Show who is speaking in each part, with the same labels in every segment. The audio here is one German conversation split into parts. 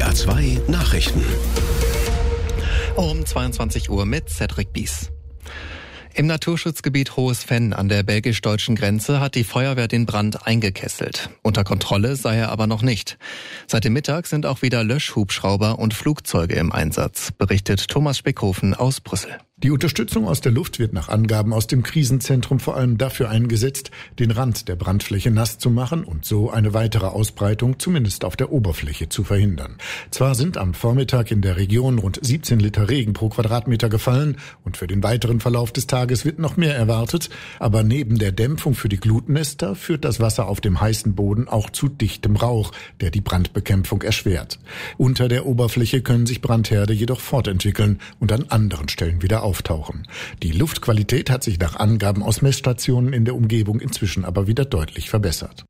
Speaker 1: NDR 2 Nachrichten.
Speaker 2: Um 22 Uhr mit Cedric Bies. Im Naturschutzgebiet Hohes Venn an der belgisch-deutschen Grenze hat die Feuerwehr den Brand eingekesselt. Unter Kontrolle sei er aber noch nicht. Seit dem Mittag sind auch wieder Löschhubschrauber und Flugzeuge im Einsatz, berichtet Thomas Speckhofen aus Brüssel.
Speaker 3: Die Unterstützung aus der Luft wird nach Angaben aus dem Krisenzentrum vor allem dafür eingesetzt, den Rand der Brandfläche nass zu machen und so eine weitere Ausbreitung zumindest auf der Oberfläche zu verhindern. Zwar sind am Vormittag in der Region rund 17 Liter Regen pro Quadratmeter gefallen und für den weiteren Verlauf des Tages wird noch mehr erwartet, aber neben der Dämpfung für die Glutnester führt das Wasser auf dem heißen Boden auch zu dichtem Rauch, der die Brandbekämpfung erschwert. Unter der Oberfläche können sich Brandherde jedoch fortentwickeln und an anderen Stellen wieder auftauchen. Die Luftqualität hat sich nach Angaben aus Messstationen in der Umgebung inzwischen aber wieder deutlich verbessert.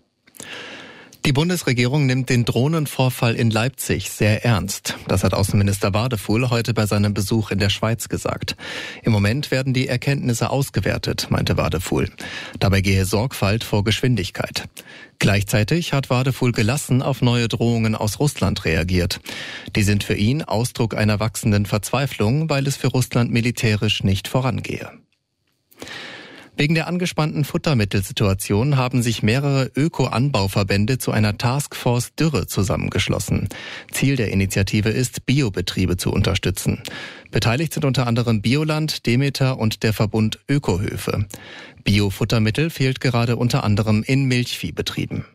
Speaker 2: Die Bundesregierung nimmt den Drohnenvorfall in Leipzig sehr ernst. Das hat Außenminister Wadefuhl heute bei seinem Besuch in der Schweiz gesagt. Im Moment werden die Erkenntnisse ausgewertet, meinte Wadefuhl. Dabei gehe Sorgfalt vor Geschwindigkeit. Gleichzeitig hat Wadefuhl gelassen auf neue Drohungen aus Russland reagiert. Die sind für ihn Ausdruck einer wachsenden Verzweiflung, weil es für Russland militärisch nicht vorangehe. Wegen der angespannten Futtermittelsituation haben sich mehrere Öko-Anbauverbände zu einer Taskforce Dürre zusammengeschlossen. Ziel der Initiative ist, Biobetriebe zu unterstützen. Beteiligt sind unter anderem Bioland, Demeter und der Verbund Ökohöfe. Biofuttermittel fehlt gerade unter anderem in Milchviehbetrieben.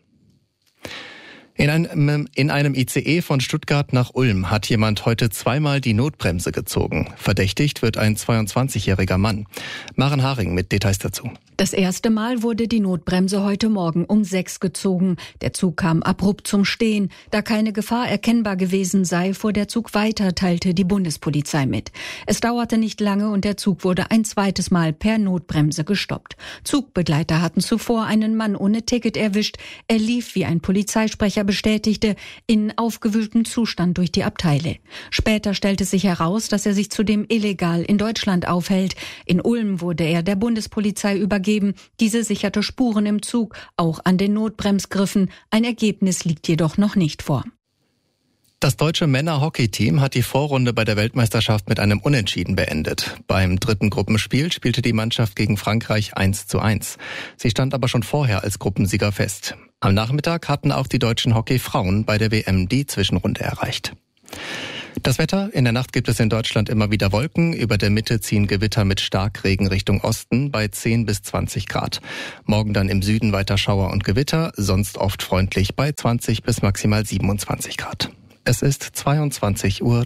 Speaker 2: In einem ICE von Stuttgart nach Ulm hat jemand heute zweimal die Notbremse gezogen. Verdächtigt wird ein 22-jähriger Mann. Maren Haring mit Details dazu.
Speaker 4: Das erste Mal wurde die Notbremse heute Morgen um 6 gezogen. Der Zug kam abrupt zum Stehen. Da keine Gefahr erkennbar gewesen sei, fuhr der Zug weiter, teilte die Bundespolizei mit. Es dauerte nicht lange und der Zug wurde ein zweites Mal per Notbremse gestoppt. Zugbegleiter hatten zuvor einen Mann ohne Ticket erwischt. Er lief, wie ein Polizeisprecher bestätigte, in aufgewühltem Zustand durch die Abteile. Später stellte sich heraus, dass er sich zudem illegal in Deutschland aufhält. In Ulm wurde er der Bundespolizei übergeben. Diese sicherte Spuren im Zug, auch an den Notbremsgriffen. Ein Ergebnis liegt jedoch noch nicht vor.
Speaker 2: Das deutsche Männer-Hockey-Team hat die Vorrunde bei der Weltmeisterschaft mit einem Unentschieden beendet. Beim dritten Gruppenspiel spielte die Mannschaft gegen Frankreich 1:1. Sie stand aber schon vorher als Gruppensieger fest. Am Nachmittag hatten auch die deutschen Hockeyfrauen bei der WM die Zwischenrunde erreicht. Das Wetter: In der Nacht gibt es in Deutschland immer wieder Wolken. Über der Mitte ziehen Gewitter mit Starkregen Richtung Osten bei 10 bis 20 Grad. Morgen dann im Süden weiter Schauer und Gewitter, sonst oft freundlich bei 20 bis maximal 27 Grad. Es ist 22:03 Uhr.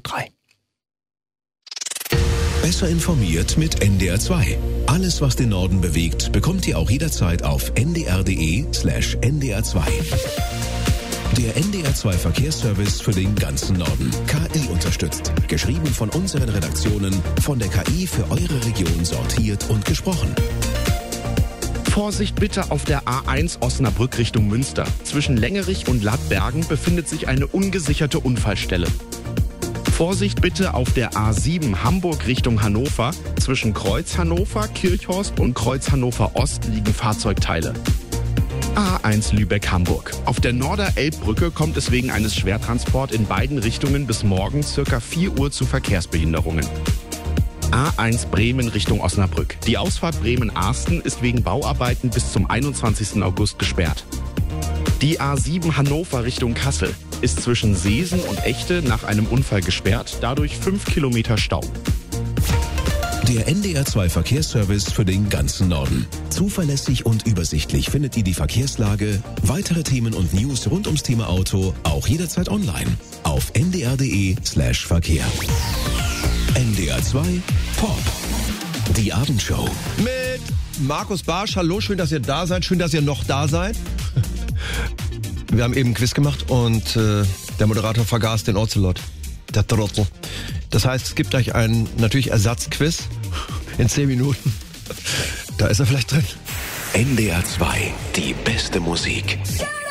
Speaker 1: Besser informiert mit NDR 2. Alles, was den Norden bewegt, bekommt ihr auch jederzeit auf ndr.de/ndr2. Der NDR 2 Verkehrsservice für den ganzen Norden. KI unterstützt. Geschrieben von unseren Redaktionen, von der KI für eure Region sortiert und gesprochen.
Speaker 5: Vorsicht bitte auf der A1 Osnabrück Richtung Münster. Zwischen Längerich und Ladbergen befindet sich eine ungesicherte Unfallstelle. Vorsicht bitte auf der A7 Hamburg Richtung Hannover. Zwischen Kreuz Hannover, Kirchhorst und Kreuz Hannover Ost liegen Fahrzeugteile. A1 Lübeck-Hamburg. Auf der Norder-Elbbrücke kommt es wegen eines Schwertransports in beiden Richtungen bis morgen ca. 4 Uhr zu Verkehrsbehinderungen. A1 Bremen Richtung Osnabrück. Die Ausfahrt Bremen-Arsten ist wegen Bauarbeiten bis zum 21. August gesperrt. Die A7 Hannover Richtung Kassel ist zwischen Seesen und Echte nach einem Unfall gesperrt, dadurch 5 Kilometer Stau.
Speaker 1: Der NDR 2 Verkehrsservice für den ganzen Norden. Zuverlässig und übersichtlich findet ihr die Verkehrslage, weitere Themen und News rund ums Thema Auto auch jederzeit online auf ndr.de/Verkehr. NDR 2 Pop. Die Abendshow.
Speaker 6: Mit Markus Barsch. Hallo, schön, dass ihr da seid. Schön, dass ihr noch da seid. Wir haben eben einen Quiz gemacht und der Moderator vergaß den Ocelot. Der Trottel. Das heißt, es gibt gleich einen natürlich Ersatzquiz in 10 Minuten. Da ist er vielleicht drin.
Speaker 1: NDR 2, die beste Musik.